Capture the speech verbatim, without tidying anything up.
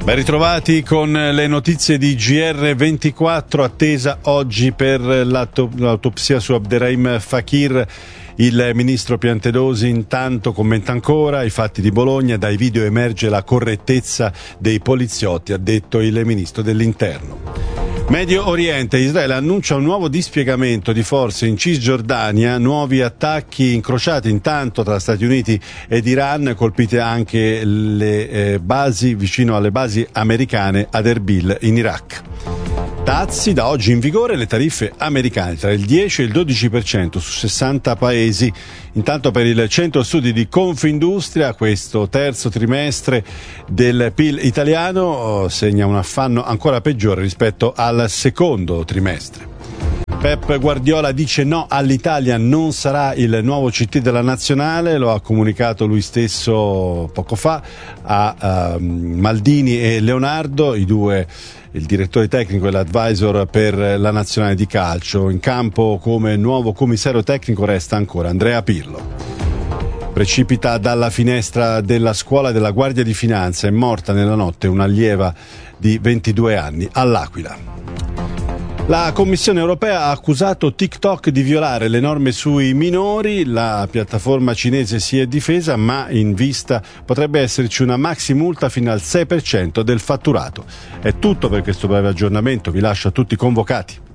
Ben ritrovati con le notizie di G R ventiquattro, attesa oggi per l'auto- l'autopsia su Abderrahim Fakir. Il ministro Piantedosi intanto commenta ancora i fatti di Bologna, dai video emerge la correttezza dei poliziotti, ha detto il ministro dell'interno. Medio Oriente, Israele annuncia un nuovo dispiegamento di forze in Cisgiordania, nuovi attacchi incrociati intanto tra Stati Uniti ed Iran, colpite anche le eh, basi vicino alle basi americane ad Erbil in Iraq. Dazi, da oggi in vigore le tariffe americane tra il dieci e il dodici per cento su sessanta paesi. Intanto per il centro studi di Confindustria questo terzo trimestre del P I L italiano segna un affanno ancora peggiore rispetto al secondo trimestre. Pep Guardiola dice no all'Italia, non sarà il nuovo C T della nazionale, lo ha comunicato lui stesso poco fa a uh, Maldini e Leonardo, i due, il direttore tecnico e l'advisor per la nazionale di calcio. In campo come nuovo commissario tecnico resta ancora Andrea Pirlo. Precipita dalla finestra della scuola della Guardia di Finanza, è morta nella notte un'allieva di ventidue anni all'Aquila. La Commissione europea ha accusato TikTok di violare le norme sui minori, la piattaforma cinese si è difesa, ma in vista potrebbe esserci una maxi multa fino al sei per cento del fatturato. È tutto per questo breve aggiornamento, vi lascio a tutti convocati.